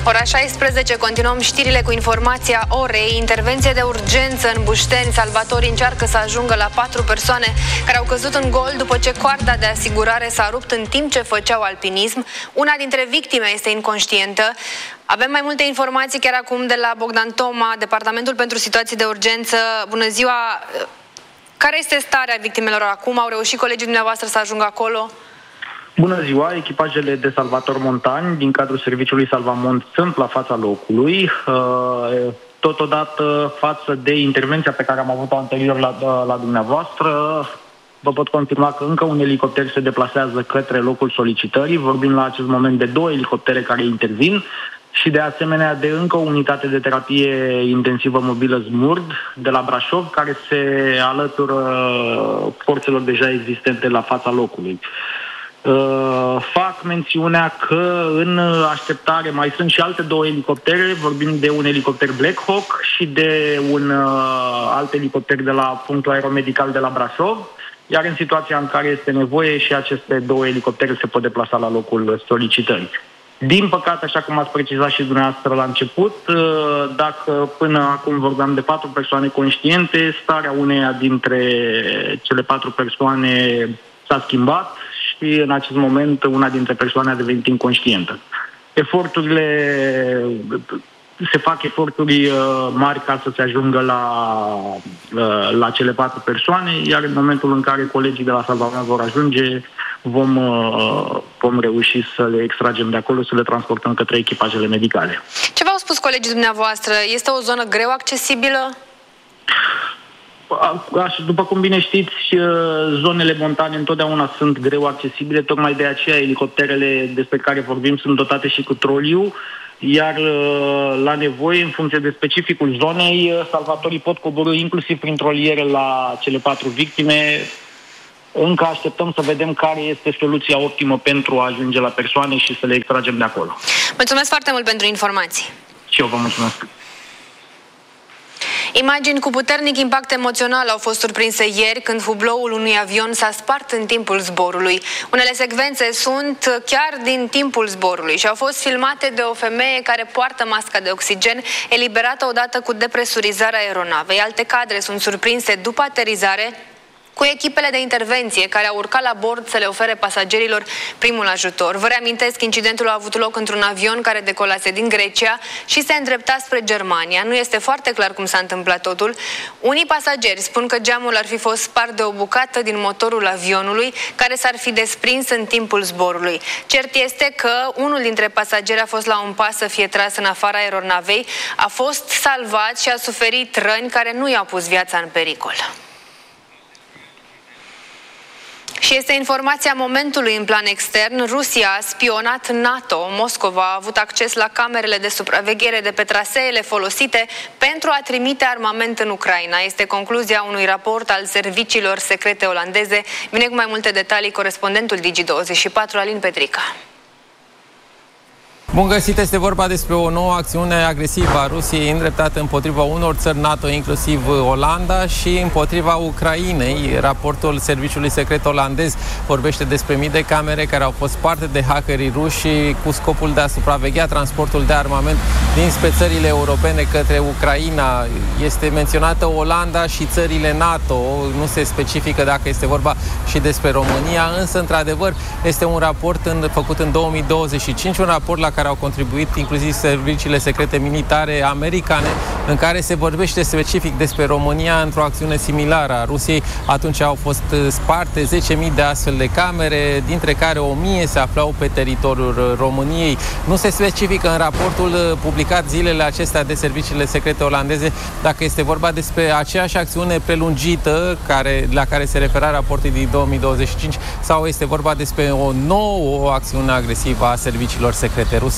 Ora 16, continuăm știrile cu informația orei. Intervenție de urgență în Bușteni. Salvatorii încearcă să ajungă la 4 persoane care au căzut în gol după ce coarda de asigurare s-a rupt în timp ce făceau alpinism. Una dintre victime este inconștientă. Avem mai multe informații chiar acum de la Bogdan Toma, Departamentul pentru Situații de Urgență. Bună ziua! Care este starea victimelor acum? Au reușit colegii dumneavoastră să ajungă acolo? Bună ziua! Echipajele de salvatori montani din cadrul serviciului Salvamont sunt la fața locului. Totodată, față de intervenția pe care am avut-o anterior la dumneavoastră, vă pot confirma că încă un elicopter se deplasează către locul solicitării. Vorbim la acest moment de 2 elicoptere care intervin și de asemenea de încă o unitate de terapie intensivă mobilă ZMURD de la Brașov, care se alătură forțelor deja existente la fața locului. Fac mențiunea că în așteptare mai sunt și alte 2 elicoptere, vorbim de un elicopter Black Hawk și de un alt elicopter de la punctul aeromedical de la Brașov, iar în situația în care este nevoie și aceste 2 elicoptere se pot deplasa la locul solicitării. Din păcate, așa cum ați precizat și dumneavoastră la început, dacă până acum vorbeam de 4 persoane conștiente, starea uneia dintre cele 4 persoane s-a schimbat și în acest moment una dintre persoane a devenit inconștientă. Se fac eforturi mari ca să se ajungă la cele 4 persoane, iar în momentul în care colegii de la Salvament vor ajunge, vom reuși să le extragem de acolo, să le transportăm către echipajele medicale. Ce v-au spus colegii dumneavoastră? Este o zonă greu accesibilă? După cum bine știți, zonele montane întotdeauna sunt greu accesibile, tocmai de aceea elicopterele despre care vorbim sunt dotate și cu troliu, iar la nevoie, în funcție de specificul zonei, salvatorii pot coborî inclusiv prin troliere la cele 4 victime. Încă așteptăm să vedem care este soluția optimă pentru a ajunge la persoane și să le extragem de acolo. Mulțumesc foarte mult pentru informații. Și eu vă mulțumesc. Imagini cu puternic impact emoțional au fost surprinse ieri când hubloul unui avion s-a spart în timpul zborului. Unele secvențe sunt chiar din timpul zborului și au fost filmate de o femeie care poartă masca de oxigen, eliberată odată cu depresurizarea aeronavei. Alte cadre sunt surprinse după aterizare, cu echipele de intervenție care au urcat la bord să le ofere pasagerilor primul ajutor. Vă reamintesc, incidentul a avut loc într-un avion care decolase din Grecia și se îndrepta spre Germania. Nu este foarte clar cum s-a întâmplat totul. Unii pasageri spun că geamul ar fi fost spart de o bucată din motorul avionului care s-ar fi desprins în timpul zborului. Cert este că unul dintre pasageri a fost la un pas să fie tras în afara aeronavei, a fost salvat și a suferit răni care nu i-au pus viața în pericol. Și este informația momentului în plan extern. Rusia a spionat NATO. Moscova a avut acces la camerele de supraveghere de pe traseele folosite pentru a trimite armament în Ucraina. Este concluzia unui raport al serviciilor secrete olandeze. Vine cu mai multe detalii corespondentul Digi24, Alin Petrica. Bun găsit, este vorba despre o nouă acțiune agresivă a Rusiei îndreptată împotriva unor țări NATO, inclusiv Olanda, și împotriva Ucrainei. Raportul serviciului secret olandez vorbește despre mii de camere care au fost parte de hackerii ruși cu scopul de a supraveghea transportul de armament dinspre țările europene către Ucraina. Este menționată Olanda și țările NATO, nu se specifică dacă este vorba și despre România, însă, într-adevăr, este un raport făcut în 2025, un raport la care au contribuit inclusiv serviciile secrete militare americane, în care se vorbește specific despre România într-o acțiune similară a Rusiei. Atunci au fost sparte 10.000 de astfel de camere, dintre care 1.000 se aflau pe teritoriul României. Nu se specifică în raportul publicat zilele acestea de serviciile secrete olandeze dacă este vorba despre aceeași acțiune prelungită la care se refera raportul din 2025 sau este vorba despre o nouă acțiune agresivă a serviciilor secrete rusești.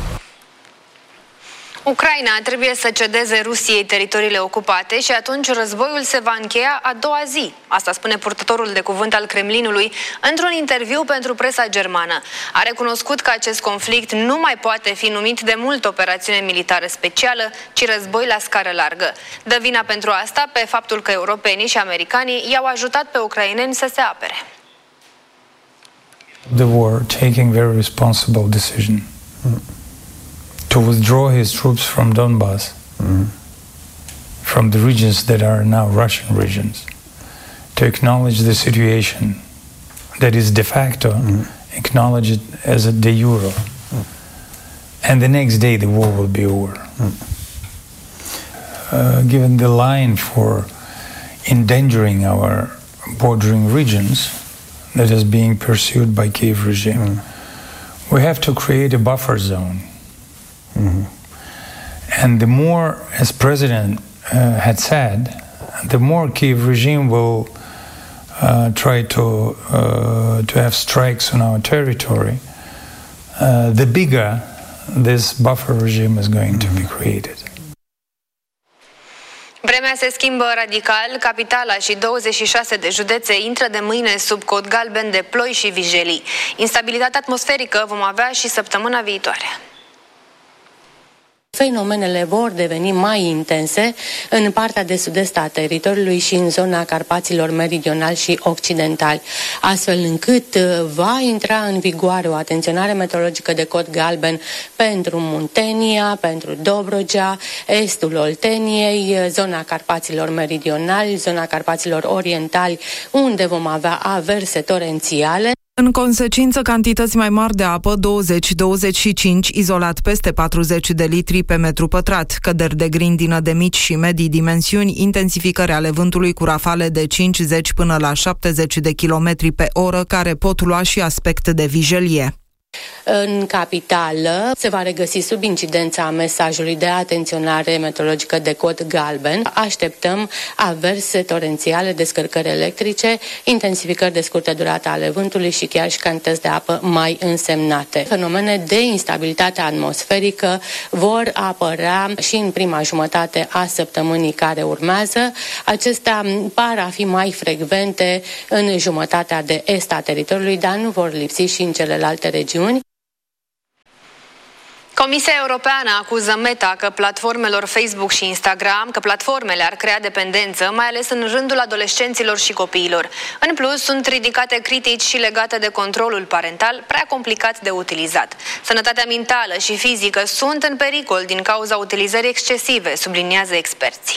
Ucraina trebuie să cedeze Rusiei teritoriile ocupate și atunci războiul se va încheia a doua zi. Asta spune purtătorul de cuvânt al Kremlinului într-un interviu pentru presa germană. A recunoscut că acest conflict nu mai poate fi numit de mult operațiune militară specială, ci război la scară largă. Dă vina pentru asta pe faptul că europenii și americanii i-au ajutat pe ucraineni să se apere. The war taking very responsible decision to withdraw his troops from Donbass, from the regions that are now Russian regions, to acknowledge the situation that is de facto, acknowledge it as a de jure. And the next day the war will be over. Given the line for endangering our bordering regions that is being pursued by Kiev regime, we have to create a buffer zone. And the more, as President had said, the more Kiev regime will try to have strikes on our territory, the bigger this buffer regime is going to be created. Vremea se schimbă radical, capitala și 26 de județe intră de mâine sub cod galben de ploi și vijelii. Instabilitate atmosferică vom avea și săptămâna viitoare. Fenomenele vor deveni mai intense în partea de sud-est a teritoriului și în zona Carpaților meridionali și occidentali, astfel încât va intra în vigoare o atenționare meteorologică de cod galben pentru Muntenia, pentru Dobrogea, estul Olteniei, zona Carpaților meridionali, zona Carpaților orientali, unde vom avea averse torențiale. În consecință, cantități mai mari de apă, 20-25, izolat peste 40 de litri pe metru pătrat, căderi de grindină de mici și medii dimensiuni, intensificări ale vântului cu rafale de 50 până la 70 de kilometri pe oră, care pot lua și aspect de vijelie. În capitală se va regăsi sub incidența mesajului de atenționare meteorologică de cod galben. Așteptăm averse torențiale, descărcări electrice, intensificări de scurtă durată ale vântului și chiar și cantități de apă mai însemnate. Fenomene de instabilitate atmosferică vor apărea și în prima jumătate a săptămânii care urmează. Acestea par a fi mai frecvente în jumătatea de est a teritoriului, dar nu vor lipsi și în celelalte regiuni. Comisia Europeană acuză Meta că platformelor Facebook și Instagram, că platformele ar crea dependență, mai ales în rândul adolescenților și copiilor. În plus, sunt ridicate critici și legate de controlul parental, prea complicat de utilizat. Sănătatea mentală și fizică sunt în pericol din cauza utilizării excesive, subliniază experții.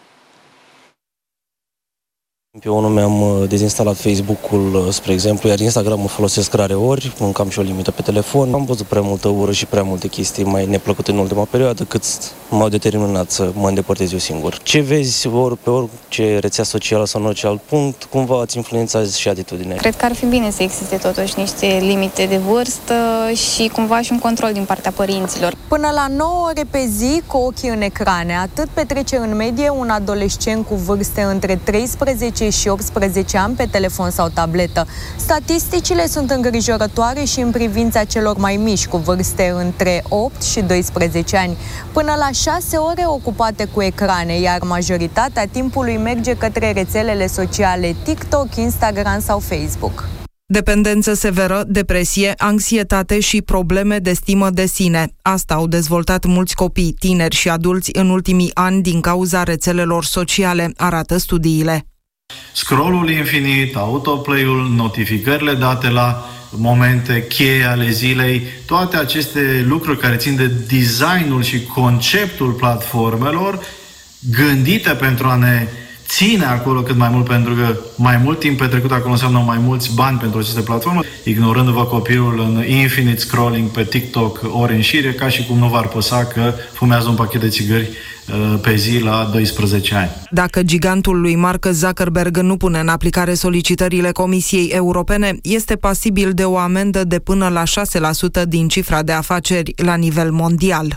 Eu unul mi-am dezinstalat Facebook-ul, spre exemplu, iar Instagram-ul folosesc rare ori, încă am și o limită pe telefon. Am văzut prea multă ură și prea multe chestii mai neplăcute în ultima perioadă, cât m-au determinat să mă îndepărtez eu singur. Ce vezi ori pe orice rețea socială sau în orice alt punct, cumva îți influențează și atitudinea. Cred că ar fi bine să existe totuși niște limite de vârstă și cumva și un control din partea părinților. Până la 9 ore pe zi cu ochii în ecrane, atât petrece în medie un adolescent cu vârste între 13 și 18 ani pe telefon sau tabletă. Statisticile sunt îngrijorătoare și în privința celor mai mici, cu vârste între 8 și 12 ani, până la 6 ore ocupate cu ecrane, iar majoritatea timpului merge către rețelele sociale TikTok, Instagram sau Facebook. Dependență severă, depresie, anxietate și probleme de stimă de sine. Asta au dezvoltat mulți copii, tineri și adulți în ultimii ani din cauza rețelelor sociale, arată studiile. Scrollul infinit, autoplay-ul, notificările date la momente cheie ale zilei, toate aceste lucruri care țin de designul și conceptul platformelor gândite pentru a ne ține acolo cât mai mult, pentru că mai mult timp petrecut acolo înseamnă mai mulți bani pentru aceste platforme, ignorându-vă copilul în infinite scrolling pe TikTok ori în șire, ca și cum nu v-ar păsa că fumează un pachet de țigări pe zi la 12 ani. Dacă gigantul lui Mark Zuckerberg nu pune în aplicare solicitările Comisiei Europene, este pasibil de o amendă de până la 6% din cifra de afaceri la nivel mondial.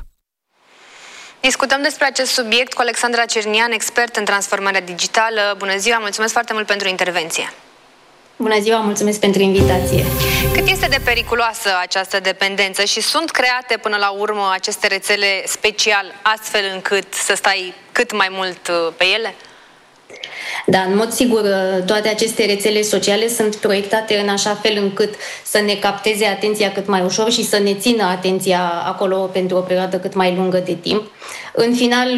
Discutăm despre acest subiect cu Alexandra Cernian, expert în transformarea digitală. Bună ziua, mulțumesc foarte mult pentru intervenție. Bună ziua, mulțumesc pentru invitație. Cât este de periculoasă această dependență și sunt create până la urmă aceste rețele special astfel încât să stai cât mai mult pe ele? Da, în mod sigur, toate aceste rețele sociale sunt proiectate în așa fel încât să ne capteze atenția cât mai ușor și să ne țină atenția acolo pentru o perioadă cât mai lungă de timp. În final,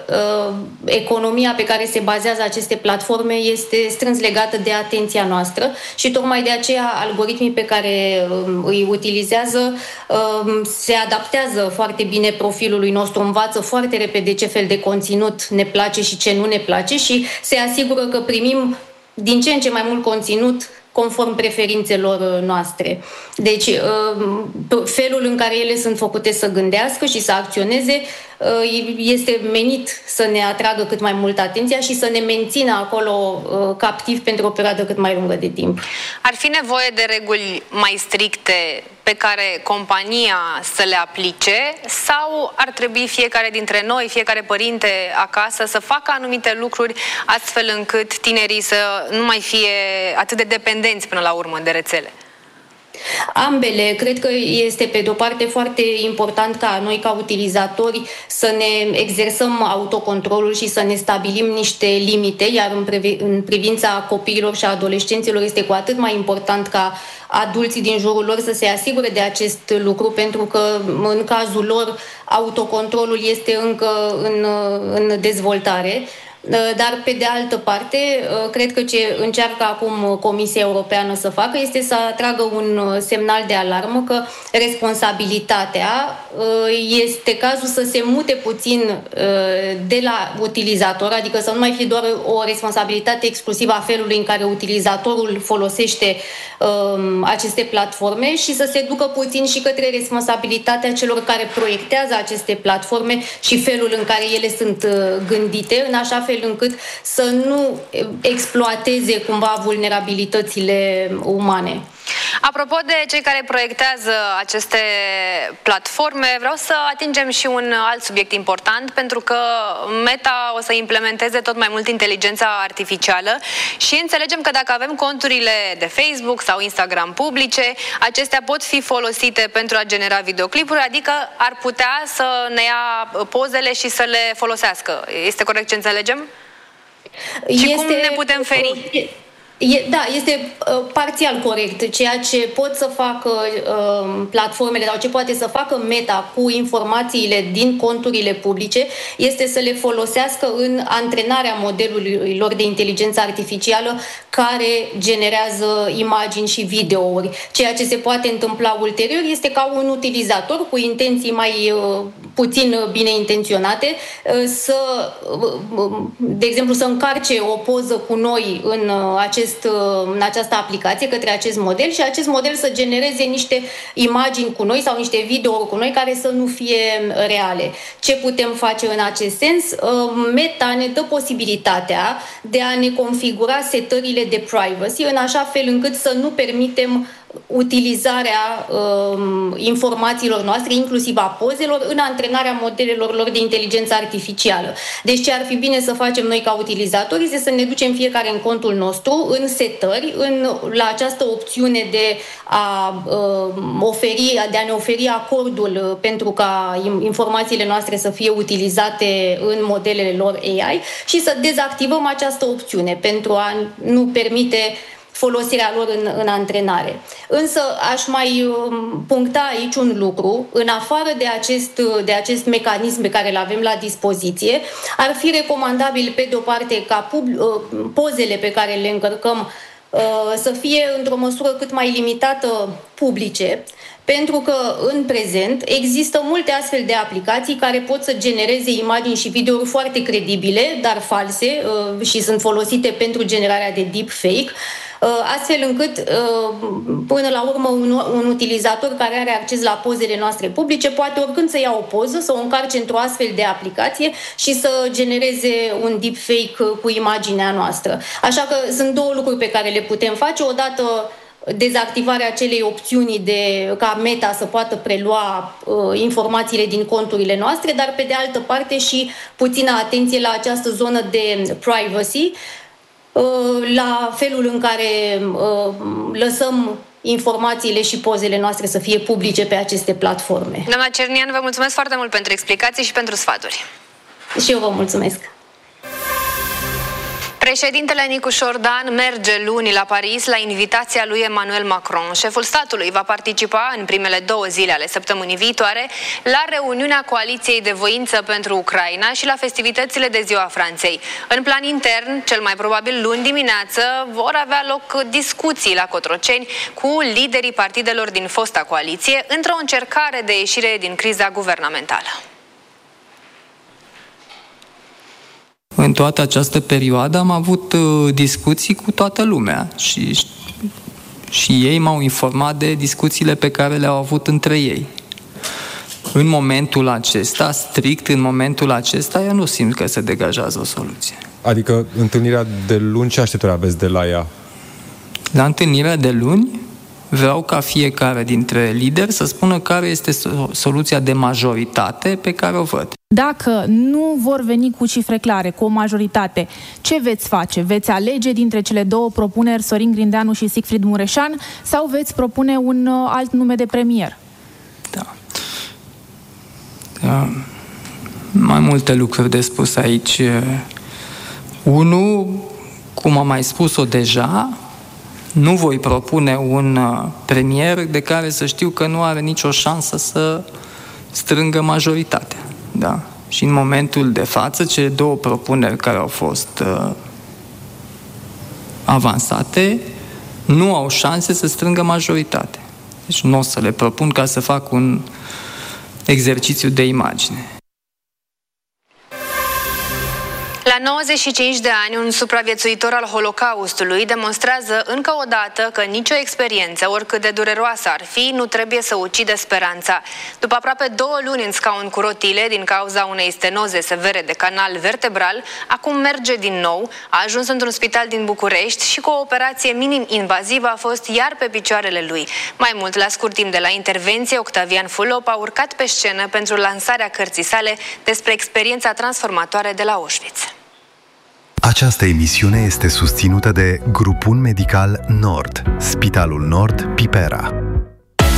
economia pe care se bazează aceste platforme este strâns legată de atenția noastră și tocmai de aceea algoritmii pe care îi utilizează se adaptează foarte bine profilului nostru, învață foarte repede ce fel de conținut ne place și ce nu ne place și se asigură că primim din ce în ce mai mult conținut conform preferințelor noastre. Deci, felul în care ele sunt făcute să gândească și să acționeze este menit să ne atragă cât mai mult atenția și să ne mențină acolo captiv pentru o perioadă cât mai lungă de timp. Ar fi nevoie de reguli mai stricte pe care compania să le aplice sau ar trebui fiecare dintre noi, fiecare părinte acasă să facă anumite lucruri astfel încât tinerii să nu mai fie atât de dependenți până la urmă de rețele? Ambele. Cred că este pe de-o parte foarte important ca noi ca utilizatori să ne exersăm autocontrolul și să ne stabilim niște limite, iar în privința copiilor și adolescenților este cu atât mai important ca adulții din jurul lor să se asigure de acest lucru, pentru că în cazul lor autocontrolul este încă în dezvoltare. Dar, pe de altă parte, cred că ce încearcă acum Comisia Europeană să facă este să atragă un semnal de alarmă că responsabilitatea este cazul să se mute puțin de la utilizator, adică să nu mai fie doar o responsabilitate exclusivă a felului în care utilizatorul folosește aceste platforme și să se ducă puțin și către responsabilitatea celor care proiectează aceste platforme și felul în care ele sunt gândite, în așa fel încât să nu exploateze cumva vulnerabilitățile umane. Apropo de cei care proiectează aceste platforme, vreau să atingem și un alt subiect important, pentru că Meta o să implementeze tot mai mult inteligența artificială și înțelegem că dacă avem conturile de Facebook sau Instagram publice, acestea pot fi folosite pentru a genera videoclipuri, adică ar putea să ne ia pozele și să le folosească. Este corect ce înțelegem? Și cum ne putem feri? Da, este parțial corect. Ceea ce pot să facă platformele sau ce poate să facă Meta cu informațiile din conturile publice este să le folosească în antrenarea modelului lor de inteligență artificială care generează imagini și videouri. Ceea ce se poate întâmpla ulterior este ca un utilizator cu intenții mai puțin bine intenționate de exemplu, să încarce o poză cu noi în această aplicație, către acest model și acest model să genereze niște imagini cu noi sau niște videouri cu noi care să nu fie reale. Ce putem face în acest sens? Meta ne dă posibilitatea de a ne configura setările de privacy în așa fel încât să nu permitem utilizarea informațiilor noastre, inclusiv a pozelor, în antrenarea modelelor lor de inteligență artificială. Deci ce ar fi bine să facem noi ca utilizatori este să ne ducem fiecare în contul nostru, în setări, la această opțiune de a ne oferi acordul pentru ca informațiile noastre să fie utilizate în modelele lor AI și să dezactivăm această opțiune pentru a nu permite folosirea lor în antrenare. Însă aș mai puncta aici un lucru. În afară de acest mecanism pe care îl avem la dispoziție, ar fi recomandabil, pe de-o parte, ca pozele pe care le încărcăm să fie într-o măsură cât mai limitată publice, pentru că în prezent există multe astfel de aplicații care pot să genereze imagini și videouri foarte credibile, dar false, și sunt folosite pentru generarea de deepfake, astfel încât până la urmă un utilizator care are acces la pozele noastre publice poate oricând să ia o poză, să o încarce într-o astfel de aplicație și să genereze un deepfake cu imaginea noastră. Așa că sunt două lucruri pe care le putem face. Odată, dezactivarea acelei opțiuni ca Meta să poată prelua informațiile din conturile noastre, dar pe de altă parte și puțină atenție la această zonă de privacy, la felul în care lăsăm informațiile și pozele noastre să fie publice pe aceste platforme. Doamna Cernian, vă mulțumesc foarte mult pentru explicații și pentru sfaturi. Și eu vă mulțumesc. Președintele Nicu Șordan merge luni la Paris la invitația lui Emmanuel Macron. Șeful statului va participa în primele 2 zile ale săptămânii viitoare la reuniunea Coaliției de Voință pentru Ucraina și la festivitățile de Ziua Franței. În plan intern, cel mai probabil luni dimineață, vor avea loc discuții la Cotroceni cu liderii partidelor din fosta coaliție într-o încercare de ieșire din criza guvernamentală. În toată această perioadă am avut discuții cu toată lumea și ei m-au informat de discuțiile pe care le-au avut între ei. În momentul acesta, strict în momentul acesta, eu nu simt că se degajează o soluție. Adică întâlnirea de luni, ce așteptări aveți de la ea? La întâlnirea de luni vreau ca fiecare dintre lideri să spună care este soluția de majoritate pe care o văd. Dacă nu vor veni cu cifre clare, cu o majoritate, ce veți face? Veți alege dintre cele 2 propuneri, Sorin Grindeanu și Siegfried Mureșan, sau veți propune un alt nume de premier? Da. Mai multe lucruri de spus aici. Unu, cum am mai spus-o deja, nu voi propune un premier de care să știu că nu are nicio șansă să strângă majoritatea. Da? Și în momentul de față, cele 2 propuneri care au fost avansate nu au șanse să strângă majoritate. Deci nu o să le propun ca să fac un exercițiu de imagine. La 95 de ani, un supraviețuitor al Holocaustului demonstrează încă o dată că nicio experiență, oricât de dureroasă ar fi, nu trebuie să ucide speranța. După aproape 2 luni în scaun cu rotile din cauza unei stenoze severe de canal vertebral, acum merge din nou, a ajuns într-un spital din București și cu o operație minim-invazivă a fost iar pe picioarele lui. Mai mult, la scurt timp de la intervenție, Octavian Fulop a urcat pe scenă pentru lansarea cărții sale despre experiența transformatoare de la Auschwitz. Această emisiune este susținută de Grupul Medical Nord, Spitalul Nord Pipera.